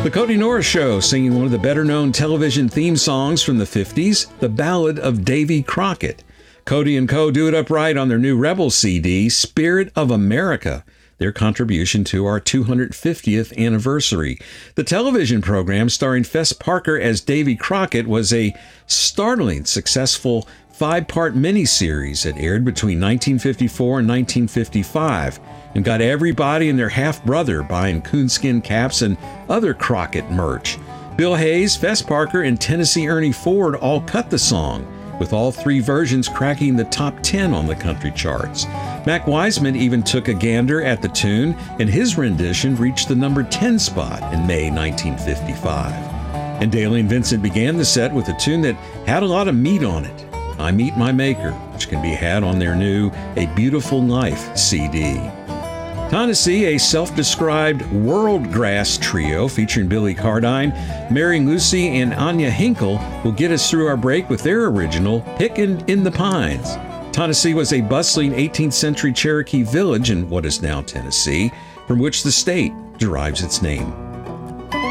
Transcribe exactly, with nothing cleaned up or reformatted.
The Cody Norris Show, singing one of the better-known television theme songs from the fifties, The Ballad of Davy Crockett. Cody and Co. do it up right on their new Rebel C D, Spirit of America, their contribution to our two hundred fiftieth anniversary. The television program starring Fess Parker as Davy Crockett was a startling, successful five-part miniseries that aired between nineteen fifty-four and nineteen fifty-five and got everybody and their half-brother buying coonskin caps and other Crockett merch. Bill Hayes, Fess Parker, and Tennessee Ernie Ford all cut the song, with all three versions cracking the top ten on the country charts. Mac Wiseman even took a gander at the tune, and his rendition reached the number ten spot in May nineteen fifty-five. And Dailey and Vincent began the set with a tune that had a lot of meat on it, I Meet My Maker, which can be had on their new A Beautiful Life C D. Tennessee, a self-described world grass trio featuring Billy Cardine, Mary Lucy, and Anya Hinkle will get us through our break with their original Pickin' in the Pines. Tennessee was a bustling eighteenth century Cherokee village in what is now Tennessee, from which the state derives its name.